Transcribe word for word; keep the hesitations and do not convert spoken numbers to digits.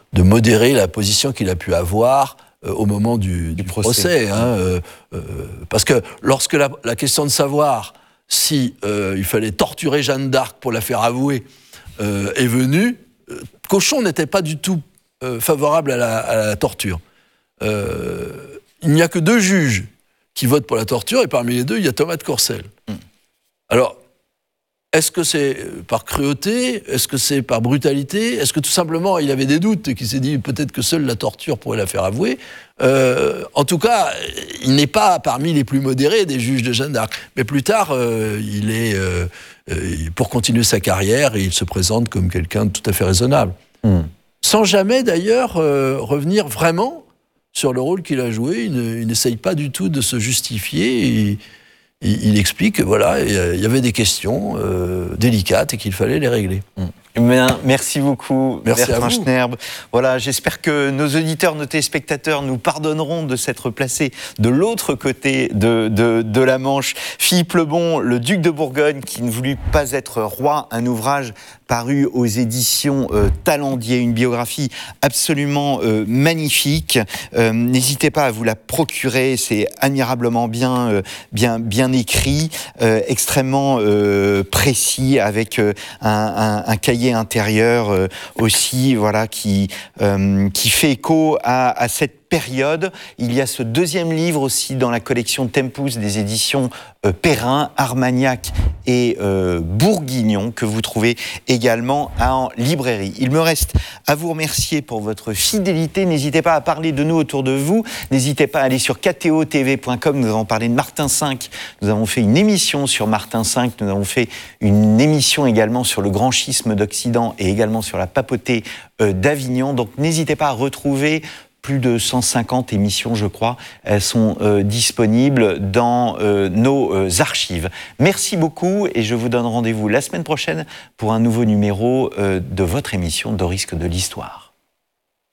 de modérer la position qu'il a pu avoir euh, au moment du, du, du procès. procès hein, euh, euh, parce que lorsque la, la question de savoir si euh, il fallait torturer Jeanne d'Arc pour la faire avouer euh, est venue, euh, Cauchon n'était pas du tout euh, favorable à la, à la torture. Euh, il n'y a que deux juges qui votent pour la torture, et parmi les deux, il y a Thomas de Courcelles. Mm. Alors, est-ce que c'est par cruauté? Est-ce que c'est par brutalité? Est-ce que tout simplement, il avait des doutes et qu'il s'est dit peut-être que seule la torture pourrait la faire avouer? euh, En tout cas, il n'est pas parmi les plus modérés des juges de Jeanne d'Arc. Mais plus tard, euh, il est, euh, pour continuer sa carrière, il se présente comme quelqu'un de tout à fait raisonnable. Mm. Sans jamais, d'ailleurs, euh, revenir vraiment sur le rôle qu'il a joué. Il, ne, il n'essaye pas du tout de se justifier. Et, il, il explique que voilà, il y avait des questions euh, délicates et qu'il fallait les régler. Mm. Merci beaucoup, Merci Bertrand à vous. Schnerb. Voilà, j'espère que nos auditeurs, nos téléspectateurs nous pardonneront de s'être placés de l'autre côté de, de, de la Manche. Philippe le Bon, le duc de Bourgogne, qui ne voulut pas être roi, un ouvrage paru aux éditions euh, Talendier, une biographie absolument euh, magnifique. Euh, n'hésitez pas à vous la procurer, c'est admirablement bien, euh, bien, bien écrit, euh, extrêmement euh, précis, avec euh, un, un, un cahier intérieur euh, aussi, voilà, qui, euh, qui fait écho à, à cette période. Il y a ce deuxième livre aussi dans la collection Tempus des éditions euh, Perrin, Armagnac et euh, Bourguignon, que vous trouvez également en librairie. Il me reste à vous remercier pour votre fidélité. N'hésitez pas à parler de nous autour de vous. N'hésitez pas à aller sur K T O T V point com. Nous avons parlé de Martin cinq. Nous avons fait une émission sur Martin cinq. Nous avons fait une émission également sur le grand schisme d'Occident et également sur la papauté euh, d'Avignon. Donc n'hésitez pas à retrouver plus de cent cinquante émissions, je crois. Elles sont euh, disponibles dans euh, nos euh, archives. Merci beaucoup et je vous donne rendez-vous la semaine prochaine pour un nouveau numéro euh, de votre émission de Risque de l'Histoire.